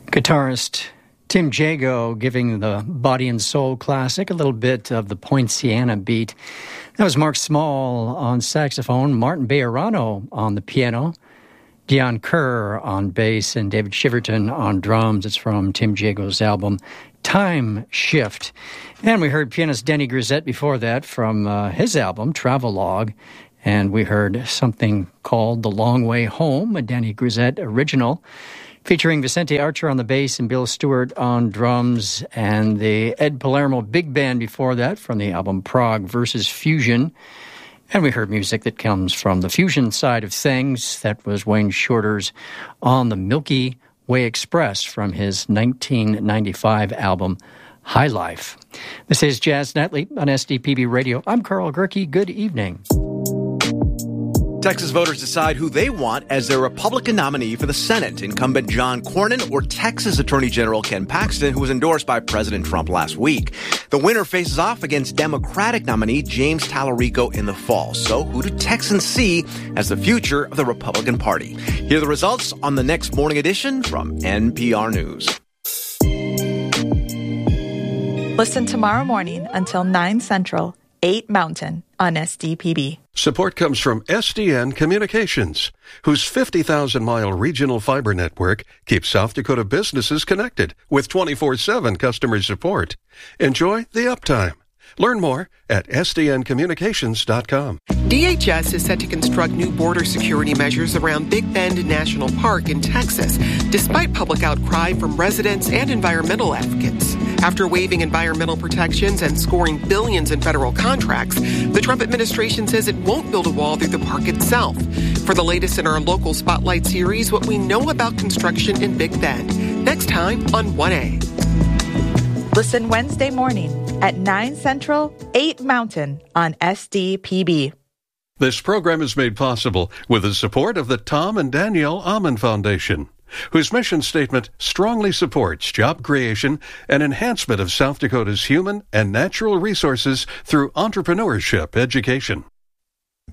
Guitarist Tim Jago giving the Body and Soul classic a little bit of the Poinciana beat. That was Mark Small on saxophone, Martin Bejarano on the piano, Dion Kerr on bass, and David Shiverton on drums. It's from Tim Jago's album Time Shift. And we heard pianist Danny Grisette before that from his album Travelogue. And we heard something called The Long Way Home, a Danny Grisette original, featuring Vicente Archer on the bass and Bill Stewart on drums, and the Ed Palermo Big Band before that from the album Prague versus Fusion. And we heard music that comes from the fusion side of things. That was Wayne Shorter's On the Milky Way Express from his 1995 album High Life. This is Jazz Nightly on SDPB Radio. I'm Carl Gerke. Good evening. Texas voters decide who they want as their Republican nominee for the Senate, incumbent John Cornyn or Texas Attorney General Ken Paxton, who was endorsed by President Trump last week. The winner faces off against Democratic nominee James Tallarico in the fall. So who do Texans see as the future of the Republican Party? Here are the results on the next morning edition from NPR News. Listen tomorrow morning until 9 Central, 8 Mountain on SDPB. Support comes from SDN Communications, whose 50,000-mile regional fiber network keeps South Dakota businesses connected with 24/7 customer support. Enjoy the uptime. Learn more at sdncommunications.com. DHS is set to construct new border security measures around Big Bend National Park in Texas, despite public outcry from residents and environmental advocates. After waiving environmental protections and scoring billions in federal contracts, the Trump administration says it won't build a wall through the park itself. For the latest in our local Spotlight series, what we know about construction in Big Bend. Next time on 1A. Listen Wednesday morning at 9 Central, 8 Mountain on SDPB. This program is made possible with the support of the Tom and Danielle Almond Foundation, whose mission statement strongly supports job creation and enhancement of South Dakota's human and natural resources through entrepreneurship education.